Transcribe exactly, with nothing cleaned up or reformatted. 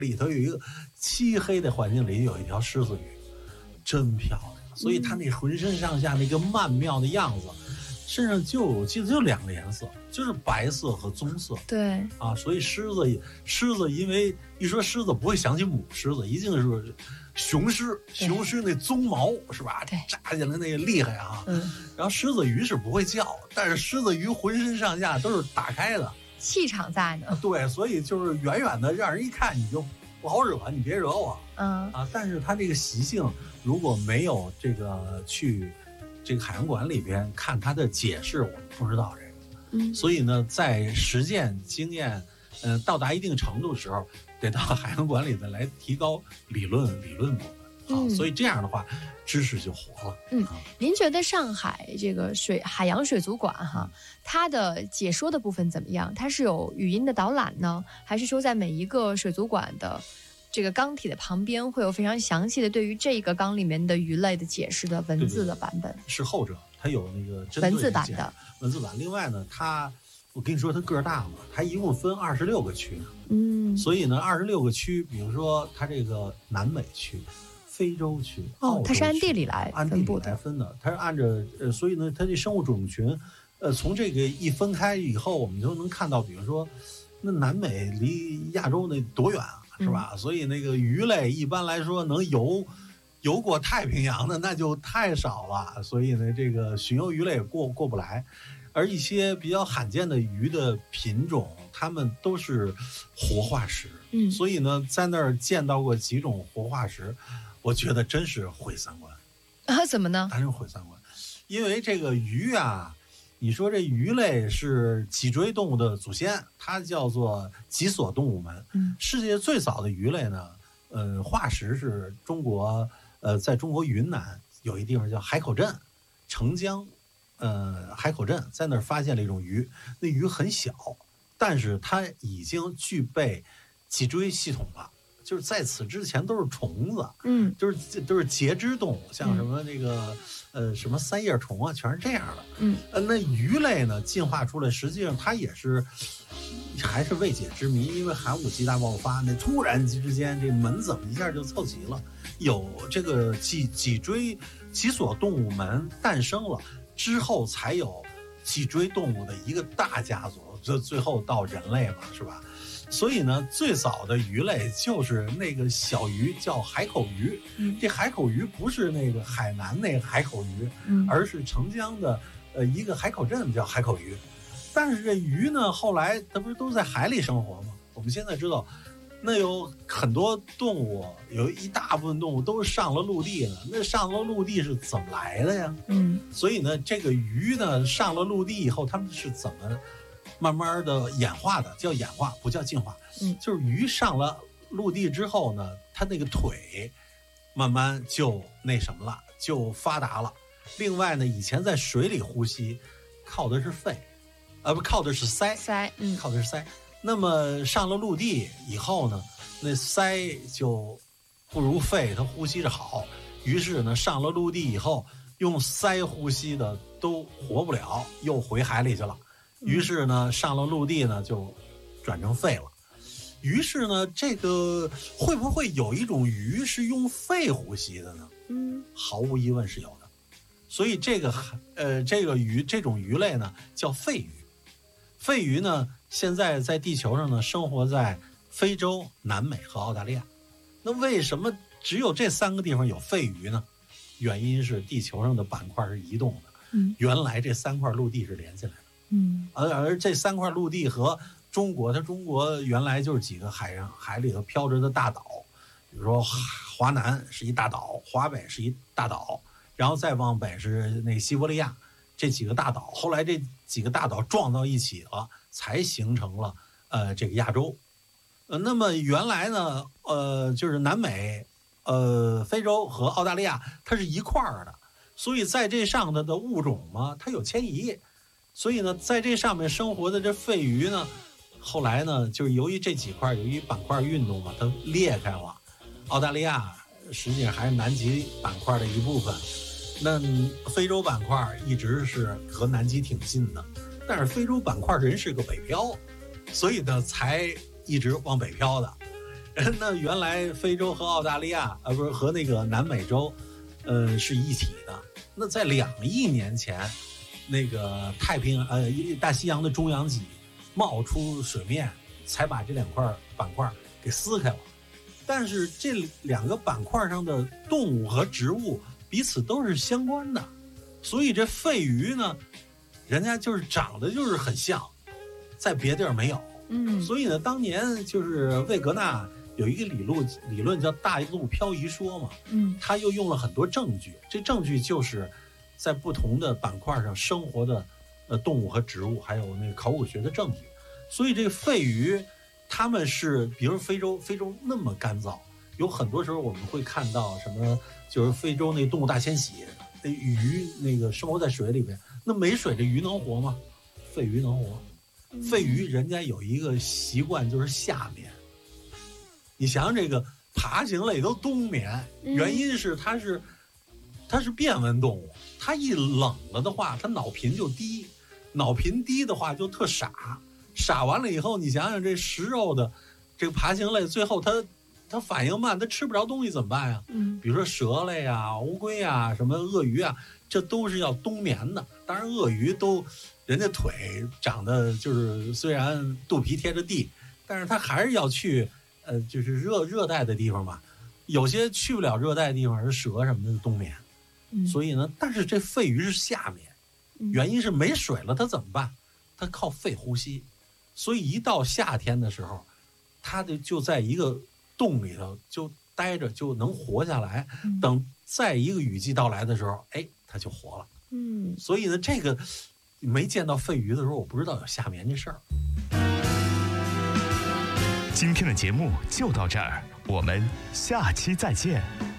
里头有一个漆黑的环境里有一条狮子鱼，真漂亮。所以它那浑身上下那个曼妙的样子，身上就我记得就两个颜色，就是白色和棕色。 对啊，所以狮子狮子，因为一说狮子不会想起母狮子，一定是雄狮，雄狮那鬃毛是吧？扎起来那个厉害啊。 嗯。 然后狮子鱼是不会叫，但是狮子鱼浑身上下都是打开的， 气场在呢。 对，所以就是远远的让人一看你就不好惹，你别惹我。 嗯啊，但是它这个习性如果没有这个去这个海洋馆里边看它的解释，我们不知道这个。 嗯， 所以呢，在实践经验，呃，到达一定程度的时候，得到海洋馆里的来提高理论理论部分。啊、嗯，所以这样的话，知识就活了。 嗯，您觉得上海这个水海洋水族馆哈，它的解说的部分怎么样？它是有语音的导览呢，还是说在每一个水族馆的这个缸体的旁边会有非常详细的对于这个缸里面的鱼类的解释的文字的版本？ 对对对，是后者，它有那个针对文字版的文字版。另外呢，它我跟你说它个儿大嘛，它一共分二十六个区。 嗯， 所以呢，二十六个区，比如说它这个南美区。非洲区哦，它是按地理来分布的， 来分的，它是按着呃，所以呢，它这生物种群，呃，从这个一分开以后，我们就能看到，比如说，那南美离亚洲那多远啊，是吧？嗯、所以那个鱼类一般来说能游游过太平洋的那就太少了，所以呢，这个巡游鱼类也过过不来。而一些比较罕见的鱼的品种，它们都是活化石， 嗯， 所以呢，在那儿见到过几种活化石。我觉得真是毁三观啊！怎么呢？ 当然毁三观，因为这个鱼啊，你说这鱼类是脊椎动物的祖先，它叫做脊索动物门。 嗯， 世界最早的鱼类呢，呃，化石是中国，呃，在中国云南有一地方叫海口镇，澄江，呃，海口镇在那儿发现了一种鱼，那鱼很小，但是它已经具备脊椎系统了。就是在此之前都是虫子， 嗯， 就是都是节肢动物，像什么那个、嗯、呃什么三叶虫啊，全是这样的。 嗯， 呃，那鱼类呢进化出来，实际上它也是还是未解之谜，因为寒武纪大爆发，那突然之间这门怎么一下就凑齐了，有这个脊脊椎脊索动物门诞生了之后，才有脊椎动物的一个大家族，最最后到人类嘛，是吧？所以呢，最早的鱼类就是那个小鱼，叫海口鱼。 嗯， 这海口鱼不是那个海南那个海口鱼， 嗯， 而是澄江的呃一个海口镇叫海口鱼。但是这鱼呢，后来它不是都在海里生活吗？我们现在知道，那有很多动物，有一大部分动物都是上了陆地了。那上了陆地是怎么来的呀？ 嗯， 所以呢，这个鱼呢上了陆地以后，它们是怎么慢慢的演化的，叫演化，不叫进化。 嗯， 就是鱼上了陆地之后呢，它那个腿慢慢就那什么了，就发达了。另外呢，以前在水里呼吸靠的是肺，呃，不靠的是鳃， 鳃，嗯， 靠的是鳃。那么上了陆地以后呢，那鳃就不如肺，它呼吸着好。于是呢，上了陆地以后，用鳃呼吸的都活不了，又回海里去了。于是呢，上了陆地呢，就转成肺了。于是呢，这个会不会有一种鱼是用肺呼吸的呢？ 嗯， 毫无疑问是有的。所以这个呃，这个鱼这种鱼类呢，叫肺鱼。肺鱼呢，现在在地球上呢，生活在非洲、南美和澳大利亚。那为什么只有这三个地方有肺鱼呢？原因是地球上的板块是移动的。 嗯， 原来这三块陆地是连起来的。 嗯， 而而这三块陆地和中国，它中国原来就是几个海上海里头飘着的大岛，比如说华南是一大岛，华北是一大岛，然后再往北是那个西伯利亚，这几个大岛，后来这几个大岛撞到一起了，才形成了呃这个亚洲。呃，那么原来呢，呃，就是南美、呃非洲和澳大利亚，它是一块儿的，所以在这上头的物种嘛，它有迁移。所以呢，在这上面生活的这肺鱼呢，后来呢，就是由于这几块，由于板块运动嘛，它裂开了。澳大利亚实际上还是南极板块的一部分，那非洲板块一直是和南极挺近的，但是非洲板块人是个北漂，所以呢才一直往北漂的。 那原来非洲和澳大利亚啊，不是和那个南美洲，呃，是一体的。那在两亿年前，那个太平洋呃大西洋的中央脊冒出水面，才把这两块板块给撕开了。但是这两个板块上的动物和植物彼此都是相关的，所以这肺鱼呢，人家就是长得就是很像，在别地儿没有。 嗯， 所以呢，当年就是魏格纳有一个理论理论叫大陆漂移说嘛， 嗯， 他又用了很多证据，这证据就是在不同的板块上生活的呃动物和植物，还有那个考古学的证据。所以这个肺鱼，他们是比如非洲，非洲那么干燥，有很多时候我们会看到什么，就是非洲那动物大迁徙，那鱼那个生活在水里边，那没水这鱼能活吗？肺鱼能活。肺鱼人家有一个习惯就是夏眠，你想想这个爬行类都冬眠，原因是它是它是变温动物，它一冷了的话，它脑频就低，脑频低的话就特傻，傻完了以后，你想想这食肉的这个爬行类，最后它它反应慢，它吃不着东西怎么办呀？嗯，比如说蛇类啊、乌龟啊、什么鳄鱼啊，这都是要冬眠的。当然，鳄鱼都人家腿长得就是虽然肚皮贴着地，但是它还是要去呃，就是热热带的地方嘛。有些去不了热带的地方，是蛇什么的冬眠。嗯，所以呢，但是这肺鱼是夏眠，原因是没水了，它怎么办？它靠肺呼吸，所以一到夏天的时候，它就就在一个洞里头就待着，就能活下来。等再一个雨季到来的时候，哎，它就活了。嗯，所以呢，这个没见到肺鱼的时候，我不知道有夏眠这事儿。 今天的节目就到这儿，我们下期再见。